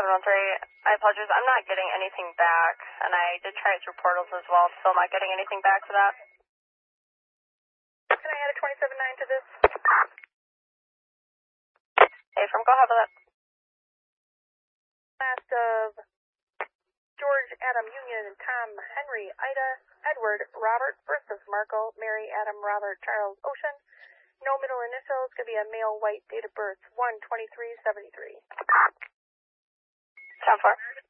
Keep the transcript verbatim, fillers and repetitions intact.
seven one three, I apologize. I'm not getting anything back, and I did try it through portals as well. Still not getting anything back for that. Can I add a twenty-seven nine to this? Hey, from go ahead with that. Last of George, Adam, Union, Tom, Henry, Ida, Edward, Robert, first of Marco, Mary, Adam, Robert, Charles, Ocean. No middle initials, could be a male, white, date of birth, one twenty-three seventy-three. ten four.